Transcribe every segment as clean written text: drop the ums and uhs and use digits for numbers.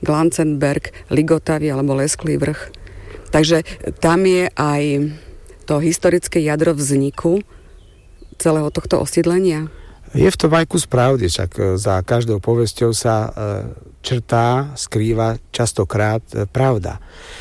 Glanzenberg, Ligotavy alebo Lesklý vrch. Takže tam je aj to historické jadro vzniku celého tohto osídlenia. Je v tom aj kus pravdy, však za každou povesťou sa črtá, skrýva častokrát pravda.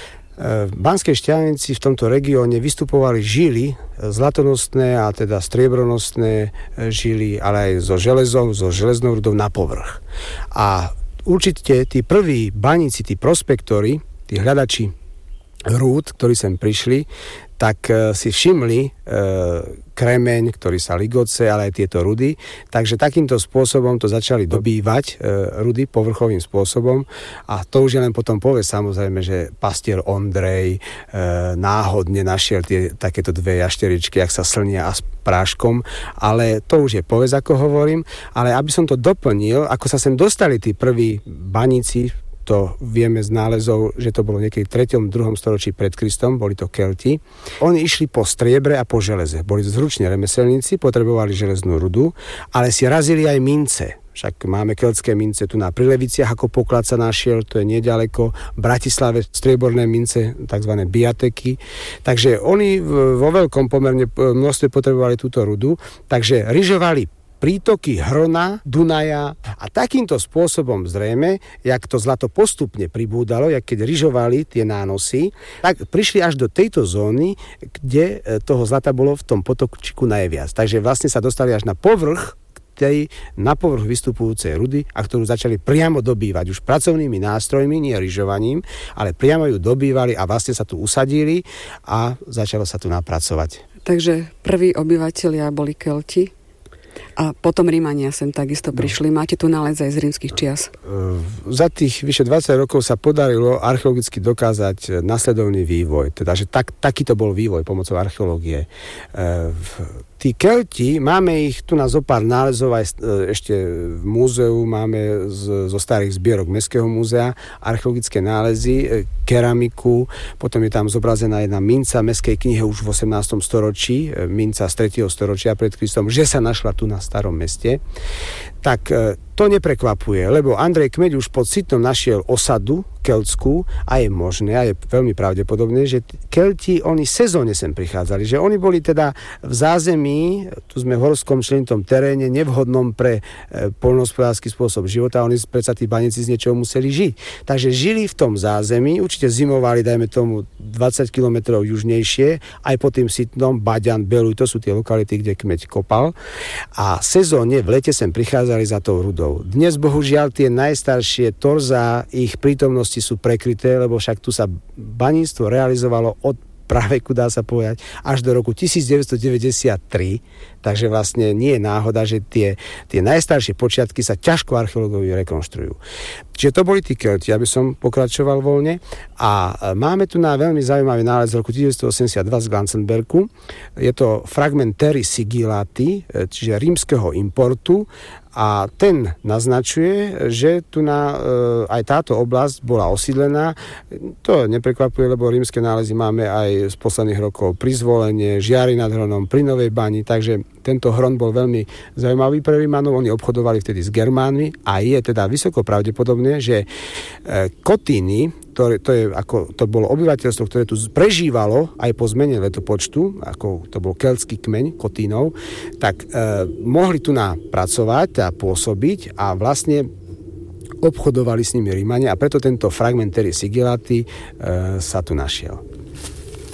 V Banskej Štiavnici v tomto regióne vystupovali žily, zlatonosné a teda striebronosné žily, ale aj so železom, so železnou rudou na povrch. A určite tí prví baníci, tí prospektori, tí hľadači rúd, ktorí sem prišli, tak si všimli kremeň, ktorý sa ligoce, ale aj tieto rudy. Takže takýmto spôsobom to začali dobývať rudy povrchovým spôsobom. A to už je len potom povesť, samozrejme, že pastier Ondrej náhodne našiel takéto dve jašteričky, jak sa slnia a s práškom. Ale to už je povesť, ako hovorím. Ale aby som to doplnil, ako sa sem dostali tí prví baníci, to vieme z nálezov, že to bolo niekedy v 3. 2. storočí pred Kristom, boli to Kelti. Oni išli po striebre a po železe. Boli zruční remeselníci, potrebovali železnú rudu, ale si razili aj mince. Však máme keltské mince tu na Prileviciach, ako poklad sa našiel, to je nedaleko. V Bratislave strieborné mince, takzvané biateky. Takže oni vo veľkom pomerne množstve potrebovali túto rudu, takže ryžovali prítoky Hrona, Dunaja a takýmto spôsobom zrejme, jak to zlato postupne pribúdalo, jak keď ryžovali tie nánosy, tak prišli až do tejto zóny, kde toho zlata bolo v tom potočiku najviac. Takže vlastne sa dostali až na povrch tej na povrch vystupujúcej rudy, a ktorú začali priamo dobývať už pracovnými nástrojmi, nie ryžovaním, ale priamo ju dobývali a vlastne sa tu usadili a začalo sa tu napracovať. Takže prví obyvatelia boli Kelti? A potom Rímania sem takisto prišli. Máte tu nález aj z rímskych čias? Za tých vyše 20 rokov sa podarilo archeologicky dokázať nasledovný vývoj. Teda, že takýto bol vývoj pomocou archeológie. Tí Kelti, máme ich tu na zopár nálezov aj ešte v múzeu, máme zo starých zbierok Mestského múzea archeologické nálezy, keramiku, potom je tam zobrazená jedna minca v Mestskej knihe už v 18. storočí, minca z 3. storočia pred Kristom, že sa našla tu na Starom meste. Tak to neprekvapuje, lebo Andrej Kmeď už pod Sitnom našiel osadu keltskú a je možné a je veľmi pravdepodobné, že Kelti, oni sezónne sem prichádzali, že oni boli teda v zázemí, tu sme v horskom členitom teréne, nevhodnom pre poľnohospodársky spôsob života, oni predsa tí baníci z niečoho museli žiť. Takže žili v tom zázemí, určite zimovali, dajme tomu 20 kilometrov južnejšie, aj po tým Sitnom, Baďan, Beluj, to sú tie lokality, kde Kmeď kopal. A sezónne v lete sem prichádzali za tou rudou. Dnes bohužiaľ tie najstaršie torzá ich prítomnosti sú prekryté, lebo však tu sa baníctvo realizovalo od praveku, dá sa povedať, až do roku 1993. Takže vlastne nie je náhoda, že tie najstaršie počiatky sa ťažko archeológovi rekonštruujú. Čiže to boli tí Kelti, aby som pokračoval voľne. A máme tu na veľmi zaujímavý nález z roku 1982 z Glanzenbergu. Je to fragment Terry Sigillati, čiže rímskeho importu. A ten naznačuje, že tu aj táto oblasť bola osídlená. To neprekvapuje, lebo rímske nálezy máme aj z posledných rokov pri Zvolenie, Žiari nad Hronom, pri Novej Bani, takže tento Hron bol veľmi zaujímavý pre Rímanov. Oni obchodovali vtedy s Germánmi a je teda vysoko pravdepodobné, že Kotíny, to bolo obyvateľstvo, ktoré tu prežívalo aj po zmene letopočtu, ako to bol keltský kmeň Kotínov, tak mohli tu pracovať a pôsobiť a vlastne obchodovali s nimi Rímania a preto tento fragment Terry Sigillati sa tu našiel.